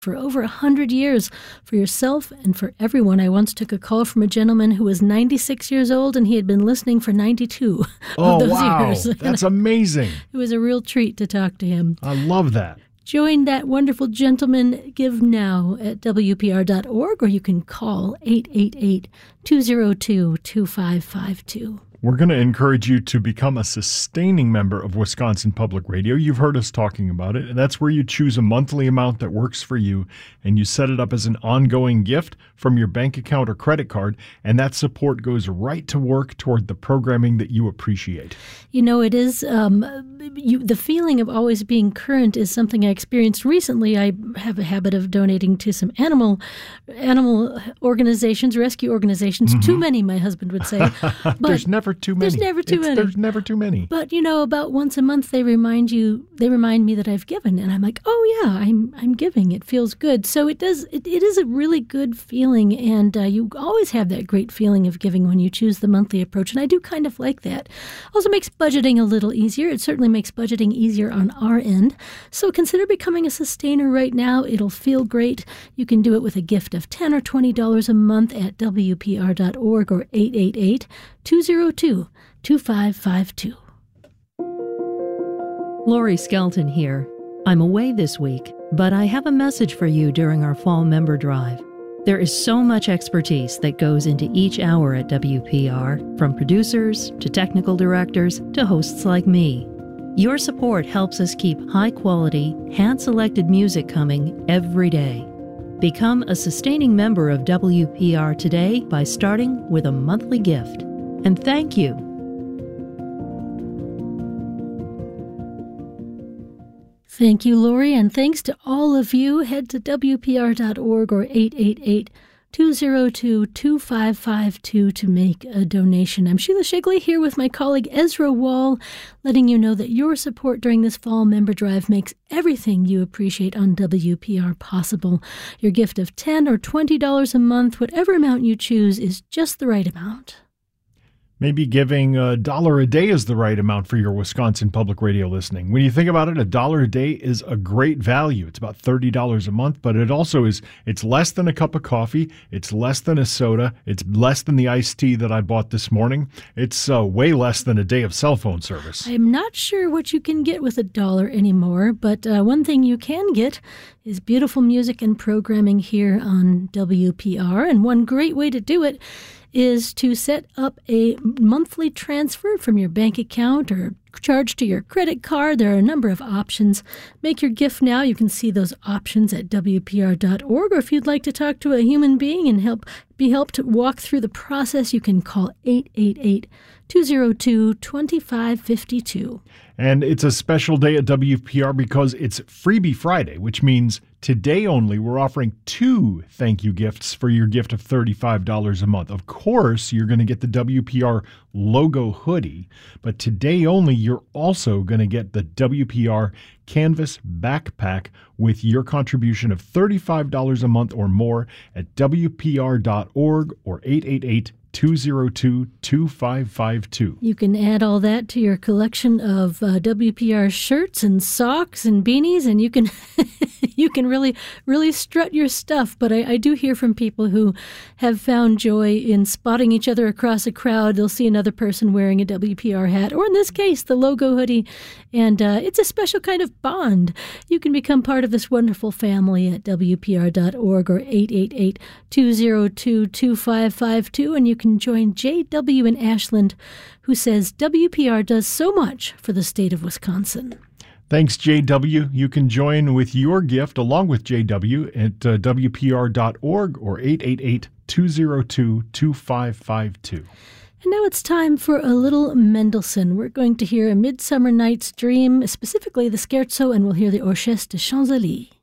for over 100 years for yourself and for everyone. I once took a call from a gentleman who was 96 years old, and he had been listening for 92 of those years. That's amazing. It was a real treat to talk to him. I love that. Join that wonderful gentleman. Give now at WPR.org, or you can call 888-202-2552. We're going to encourage you to become a sustaining member of Wisconsin Public Radio. You've heard us talking about it. And that's where you choose a monthly amount that works for you, and you set it up as an ongoing gift from your bank account or credit card, and that support goes right to work toward the programming that you appreciate. You know, it is the feeling of always being current is something I experienced recently. I have a habit of donating to some animal organizations, rescue organizations. Too many, my husband would say. But there's never too many. There's never too many. But you know, about once a month they remind me that I've given, and I'm like, oh yeah, I'm giving. It feels good. So it is a really good feeling, and you always have that great feeling of giving when you choose the monthly approach, and I do kind of like that. Also makes budgeting a little easier. It certainly makes budgeting easier on our end. So consider becoming a sustainer right now. It'll feel great. You can do it with a gift of $10 or $20 a month at WPR.org or 888-202-2552. Lori Skelton here. I'm away this week, but I have a message for you during our fall member drive. There is so much expertise that goes into each hour at WPR, from producers to technical directors to hosts like me. Your support helps us keep high-quality, hand-selected music coming every day. Become a sustaining member of WPR today by starting with a monthly gift. And thank you. Thank you, Lori, and thanks to all of you. Head to WPR.org or 888-202-2552 to make a donation. I'm Sheila Shigley here with my colleague Ezra Wall, letting you know that your support during this fall member drive makes everything you appreciate on WPR possible. Your gift of $10 or $20 a month, whatever amount you choose, is just the right amount. Maybe giving $1 a day is the right amount for your Wisconsin Public Radio listening. When you think about it, $1 a day is a great value. It's about $30 a month, but it's less than a cup of coffee. It's less than a soda. It's less than the iced tea that I bought this morning. It's way less than a day of cell phone service. I'm not sure what you can get with $1 anymore, but one thing you can get is beautiful music and programming here on WPR, and one great way to do it is to set up a monthly transfer from your bank account or charge to your credit card. There are a number of options. Make your gift now. You can see those options at WPR.org, or if you'd like to talk to a human being and be helped walk through the process, you can call 888-202-2552. And it's a special day at WPR because it's Freebie Friday, which means today only we're offering 2 thank you gifts for your gift of $35 a month. Of course, you're going to get the WPR logo hoodie, but today only you're also going to get the WPR Canvas backpack with your contribution of $35 a month or more at WPR.org or 888-202-2552. You can add all that to your collection of WPR shirts and socks and beanies, and you can you can really strut your stuff. But I do hear from people who have found joy in spotting each other across a crowd. They'll see another person wearing a WPR hat, or in this case, the logo hoodie, and it's a special kind of bond. You can become part of this wonderful family at WPR.org or 888-202-2552, and you can join J.W. in Ashland, who says WPR does so much for the state of Wisconsin. Thanks, J.W. You can join with your gift along with J.W. at WPR.org or 888-202-2552. And now it's time for a little Mendelssohn. We're going to hear A Midsummer Night's Dream, specifically the scherzo, and we'll hear the Orchestre des Champs-Élysées.